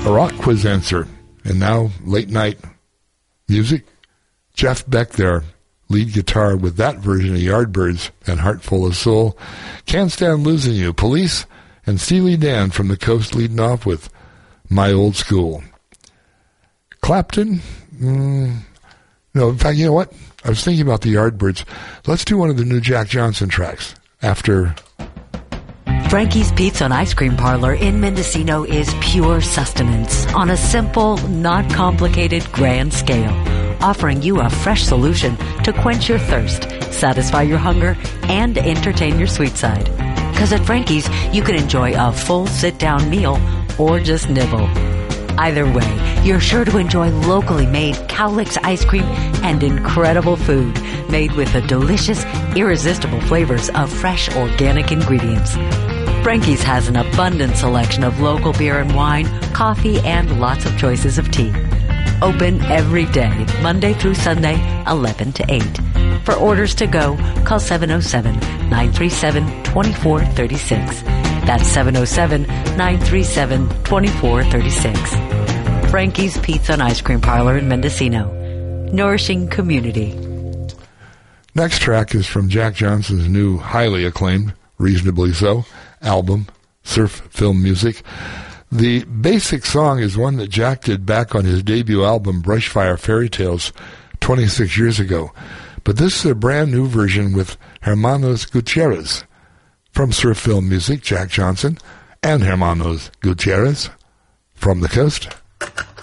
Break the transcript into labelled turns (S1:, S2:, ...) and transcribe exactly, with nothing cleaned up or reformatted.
S1: A rock quiz answer. And now, late night music. Jeff Beck there, lead guitar with that version of Yardbirds and Heart Full of Soul. Can't Stand Losing You, Police, and Steely Dan from the Coast leading off with My Old School. Clapton, mm, no, in fact, you know what? I was thinking about the Yardbirds. Let's do one of the new Jack Johnson tracks after...
S2: Frankie's Pizza and Ice Cream Parlor in Mendocino is pure sustenance on a simple, not complicated, grand scale, offering you a fresh solution to quench your thirst, satisfy your hunger, and entertain your sweet side. Because at Frankie's, you can enjoy a full sit-down meal or just nibble. Either way, you're sure to enjoy locally made Cowlicks ice cream and incredible food made with the delicious, irresistible flavors of fresh organic ingredients. Frankie's has an abundant selection of local beer and wine, coffee, and lots of choices of tea. Open every day, Monday through Sunday, eleven to eight. For orders to go, call seven oh seven, nine three seven, two four three six. That's seven oh seven, nine three seven, two four three six. Frankie's Pizza and Ice Cream Parlor in Mendocino. Nourishing community.
S1: Next track is from Jack Johnson's new, highly acclaimed, reasonably so, album, Surf Film Music. The basic song is one that Jack did back on his debut album, Brushfire Fairy Tales, twenty-six years ago. But this is a brand new version with Hermanos Gutierrez. From Surf Film Music, Jack Johnson and Hermanos Gutierrez from the coast.